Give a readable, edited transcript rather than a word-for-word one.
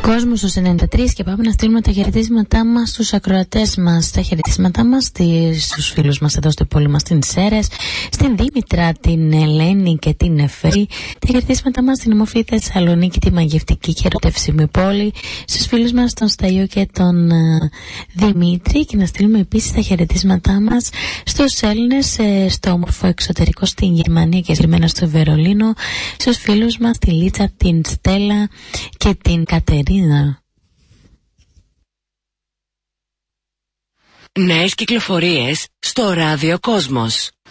Κόσμο στους 93 και πάμε να στείλουμε τα χαιρετίσματά μας στους ακροατές μας. Τα χαιρετίσματά μας στους φίλους μας εδώ στο πόλη μας, στην Σέρες, στην Δήμητρα, την Ελένη και την Εφρή. Τα χαιρετίσματά μας στην ομορφή Θεσσαλονίκη, τη μαγευτική και ερωτεύσιμη πόλη. Στους φίλους μας τον Σταΐο και τον Δημήτρη. Και να στείλουμε επίσης τα χαιρετίσματά μας στους Έλληνες στο όμορφο εξωτερικό, στην Γερμανία και συγκεκριμένα στο Βερολίνο. Στους φίλους μας τη Λίτσα, την Στέλλα και την Κατερίνα. Νέες κυκλοφορίες στο Ράδιο Κόσμος.